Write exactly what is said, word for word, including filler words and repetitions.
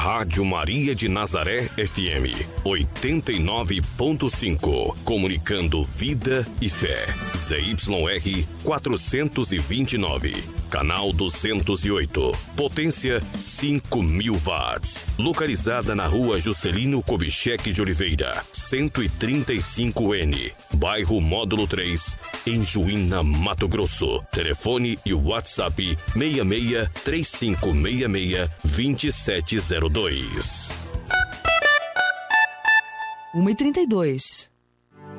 Rádio Maria de Nazaré F M, oitenta e nove ponto cinco. Comunicando vida e fé. Z Y R quatrocentos e vinte e nove. Canal duzentos e oito. Potência cinco mil watts. Localizada na rua Juscelino Kubitschek de Oliveira, cento e trinta e cinco N. Bairro Módulo três, em Juína, Mato Grosso. Telefone e WhatsApp seis seis três cinco seis seis dois sete zero dois. uma e trinta e dois.